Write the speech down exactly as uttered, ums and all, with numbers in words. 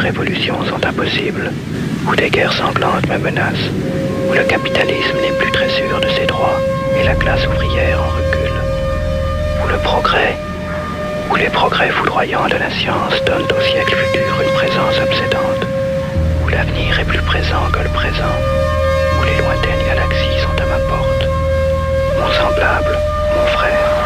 révolutions sont impossibles, où des guerres sanglantes me menacent, où le capitalisme n'est plus très sûr de ses droits et la classe ouvrière en recule, où le progrès, où les progrès foudroyants de la science donnent au siècle futur une présence obsédante, où l'avenir est plus présent que le présent, où les lointaines galaxies sont à ma porte. Mon semblable, mon frère,